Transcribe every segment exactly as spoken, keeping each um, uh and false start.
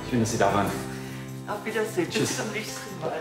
Schön, dass Sie da waren. Auf Wiedersehen. Tschüss. Bis zum nächsten Mal.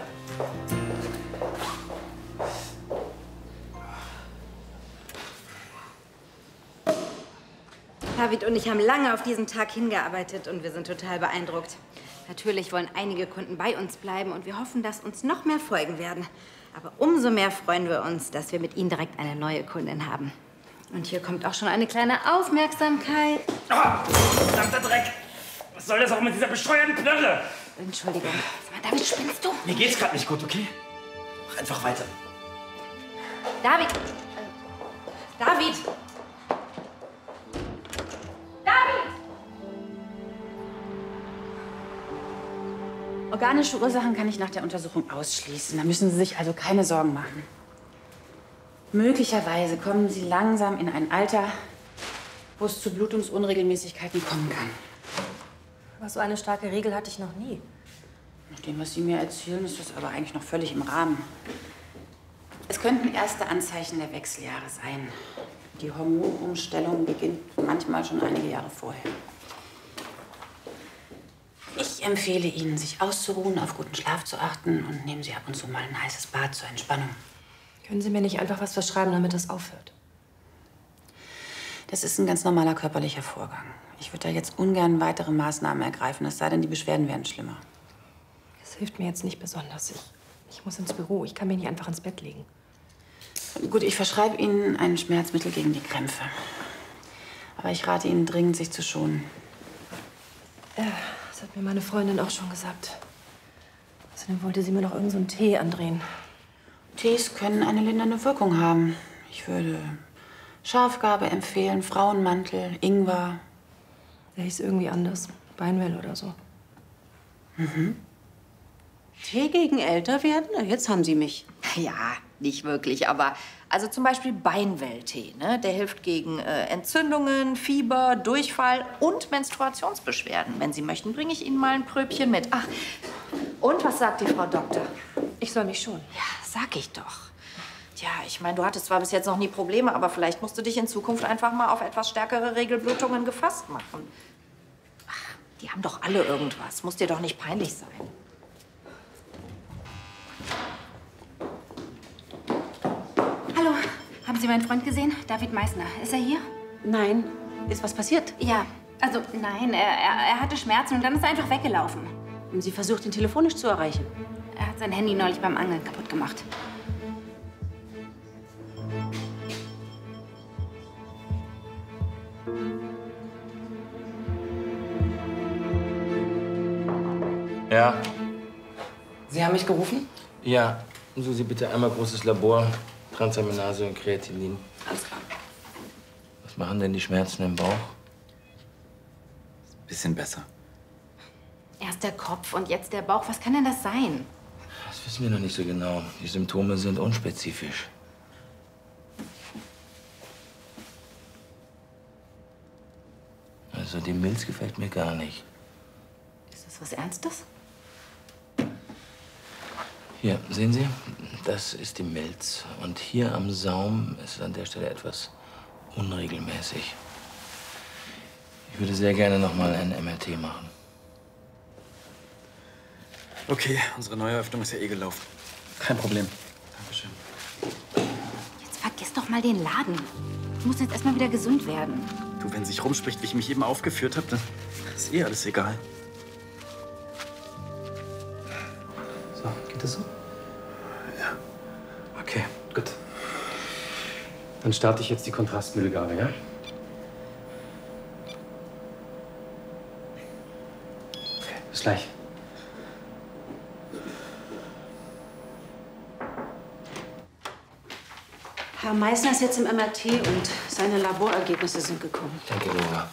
David und ich haben lange auf diesen Tag hingearbeitet und wir sind total beeindruckt. Natürlich wollen einige Kunden bei uns bleiben und wir hoffen, dass uns noch mehr folgen werden. Aber umso mehr freuen wir uns, dass wir mit Ihnen direkt eine neue Kundin haben. Und hier kommt auch schon eine kleine Aufmerksamkeit. Ah, verdammter Dreck! Was soll das auch mit dieser bescheuerten Knarre? Entschuldigung. Sag mal, David, spinnst du? Mir geht's gerade nicht gut, okay? Mach einfach weiter. David! David! David! Organische Ursachen kann ich nach der Untersuchung ausschließen. Da müssen Sie sich also keine Sorgen machen. Möglicherweise kommen Sie langsam in ein Alter, wo es zu Blutungsunregelmäßigkeiten kommen kann. Aber so eine starke Regel hatte ich noch nie. Nach dem, was Sie mir erzählen, ist das aber eigentlich noch völlig im Rahmen. Es könnten erste Anzeichen der Wechseljahre sein. Die Hormonumstellung beginnt manchmal schon einige Jahre vorher. Ich empfehle Ihnen, sich auszuruhen, auf guten Schlaf zu achten und nehmen Sie ab und zu mal ein heißes Bad zur Entspannung. Können Sie mir nicht einfach was verschreiben, damit das aufhört? Das ist ein ganz normaler körperlicher Vorgang. Ich würde da jetzt ungern weitere Maßnahmen ergreifen, es sei denn, die Beschwerden werden schlimmer. Das hilft mir jetzt nicht besonders. Ich, ich muss ins Büro. Ich kann mich nicht einfach ins Bett legen. Gut, ich verschreibe Ihnen ein Schmerzmittel gegen die Krämpfe. Aber ich rate Ihnen dringend, sich zu schonen. Ja, das hat mir meine Freundin auch schon gesagt. Außerdem wollte sie mir noch irgend so einen Tee andrehen. Tees können eine lindernde Wirkung haben. Ich würde Schafgarbe empfehlen, Frauenmantel, Ingwer. Der hieß irgendwie anders. Beinwell oder so. Mhm. Tee gegen Älterwerden? Na, jetzt haben Sie mich. Ja, nicht wirklich, aber also zum Beispiel Beinwelltee, ne? Der hilft gegen äh, Entzündungen, Fieber, Durchfall und Menstruationsbeschwerden. Wenn Sie möchten, bringe ich Ihnen mal ein Pröbchen mit. Ach, und was sagt die Frau Doktor? Ich soll mich schon. Ja, sag ich doch. Tja, ich meine, du hattest zwar bis jetzt noch nie Probleme, aber vielleicht musst du dich in Zukunft einfach mal auf etwas stärkere Regelblutungen gefasst machen. Ach, die haben doch alle irgendwas. Muss dir doch nicht peinlich sein. Hallo, haben Sie meinen Freund gesehen? David Meissner. Ist er hier? Nein. Ist was passiert? Ja. Also, nein, er, er, er hatte Schmerzen und dann ist er einfach weggelaufen. Haben Sie versucht, ihn telefonisch zu erreichen? Er hat sein Handy neulich beim Angeln kaputt gemacht. Ja. Sie haben mich gerufen? Ja. Susi, bitte einmal großes Labor, Transaminase und Kreatinin. Alles klar. Was machen denn die Schmerzen im Bauch? Bisschen besser. Erst der Kopf und jetzt der Bauch. Was kann denn das sein? Das wissen wir noch nicht so genau. Die Symptome sind unspezifisch. Also die Milz gefällt mir gar nicht. Ist das was Ernstes? Hier, sehen Sie? Das ist die Milz. Und hier am Saum ist es an der Stelle etwas unregelmäßig. Ich würde sehr gerne noch mal ein M R T machen. Okay, unsere Neueröffnung ist ja eh gelaufen. Kein Problem. Dankeschön. Jetzt vergiss doch mal den Laden. Du musst jetzt erst mal wieder gesund werden. Du, wenn sich rumspricht, wie ich mich eben aufgeführt habe, dann ist eh alles egal. So, geht das so? Ja. Okay, gut. Dann starte ich jetzt die Kontrastmittelgabe, ja? Okay, bis gleich. Herr Meissner ist jetzt im M R T und seine Laborergebnisse sind gekommen. Danke, Laura.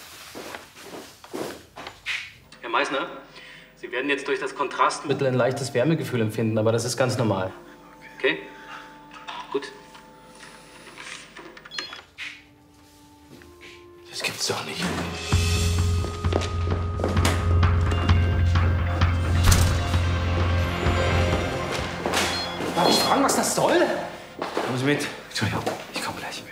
Herr Meissner, Sie werden jetzt durch das Kontrastmittel ein leichtes Wärmegefühl empfinden, aber das ist ganz normal. Okay? Gut. Das gibt's doch nicht. Darf ich fragen, was das soll? Kommen Sie mit. Entschuldigung, ich komme gleich.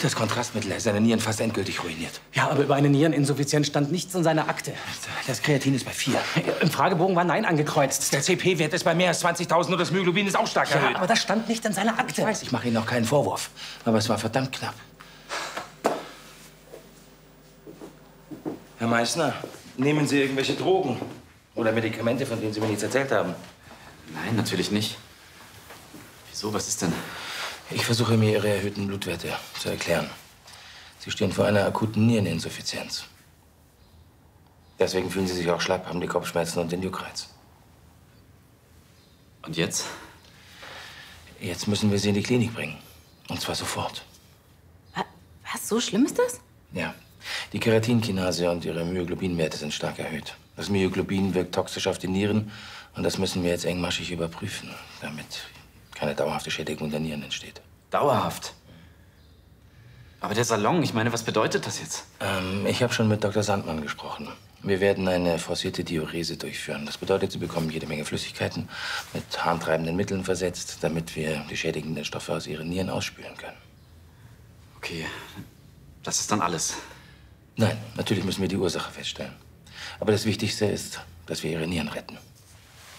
Das Kontrastmittel hat seine Nieren fast endgültig ruiniert. Ja, aber über eine Niereninsuffizienz stand nichts in seiner Akte. Das Kreatin ist bei vier. Im Fragebogen war Nein angekreuzt. Der C P-Wert ist bei mehr als zwanzigtausend und das Myoglobin ist auch stark erhöht. Ja, aber das stand nicht in seiner Akte. Ich weiß, ich mache Ihnen auch keinen Vorwurf. Aber es war verdammt knapp. Herr Meissner, nehmen Sie irgendwelche Drogen oder Medikamente, von denen Sie mir nichts erzählt haben? Nein, natürlich nicht. Wieso? Was ist denn? Ich versuche mir Ihre erhöhten Blutwerte zu erklären. Sie stehen vor einer akuten Niereninsuffizienz. Deswegen fühlen Sie sich auch schlapp, haben die Kopfschmerzen und den Juckreiz. Und jetzt? Jetzt müssen wir Sie in die Klinik bringen. Und zwar sofort. Was? So schlimm ist das? Ja. Die Keratinkinase und ihre Myoglobinwerte sind stark erhöht. Das Myoglobin wirkt toxisch auf die Nieren und das müssen wir jetzt engmaschig überprüfen, damit keine dauerhafte Schädigung der Nieren entsteht. Dauerhaft? Aber der Salon, ich meine, was bedeutet das jetzt? Ähm, ich habe schon mit Doktor Sandmann gesprochen. Wir werden eine forcierte Diurese durchführen. Das bedeutet, Sie bekommen jede Menge Flüssigkeiten mit harntreibenden Mitteln versetzt, damit wir die schädigenden Stoffe aus Ihren Nieren ausspülen können. Okay, das ist dann alles. Nein, natürlich müssen wir die Ursache feststellen. Aber das Wichtigste ist, dass wir Ihre Nieren retten.